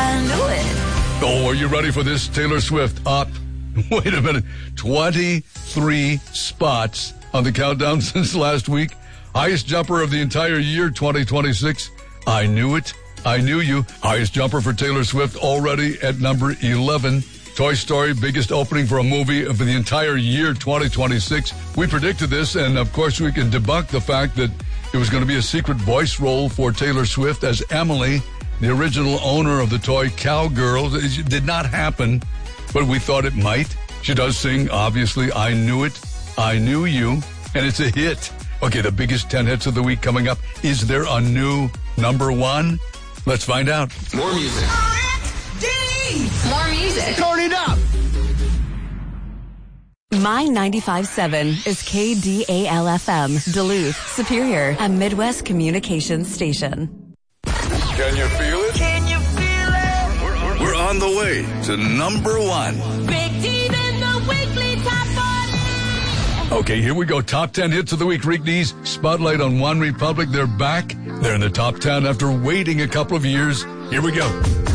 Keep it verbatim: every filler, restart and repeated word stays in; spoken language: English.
I knew it. Oh, are you ready for this? Taylor Swift up. Wait a minute. twenty-three spots on the countdown since last week. Highest jumper of the entire year, twenty twenty-six. I knew it. I knew you. Highest jumper for Taylor Swift already at number eleven. Toy Story, biggest opening for a movie of the entire year, twenty twenty-six. We predicted this, and of course we can debunk the fact that it was going to be a secret voice role for Taylor Swift as Emily, the original owner of the toy Cowgirl. It did not happen, but we thought it might. She does sing, obviously, I Knew It, I Knew You, and it's a hit. Okay, the biggest ten hits of the week coming up. Is there a new number one? Let's find out. More music. More music. Turn it up. My ninety-five point seven is K D A L F M, Duluth, Superior, a Midwest communications station. Can you feel it? Can you feel it? We're, we're, we're on the way to number one. Big T's in the weekly top forty. Okay, here we go. Top ten hits of the week. Reek D's Spotlight on One Republic. They're back. They're in the top ten after waiting a couple of years. Here we go.